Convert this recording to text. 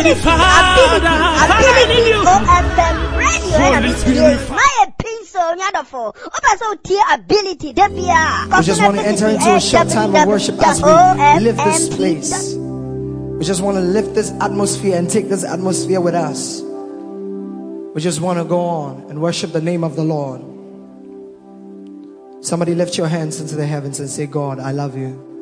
Ability. OFM radio. My pencil, ability. We just want to enter into a short time of worship as we live this place. We just want to lift this atmosphere and take this atmosphere with us. We just want to go on and worship the name of the Lord. Somebody lift your hands into the heavens and say, God, I love you.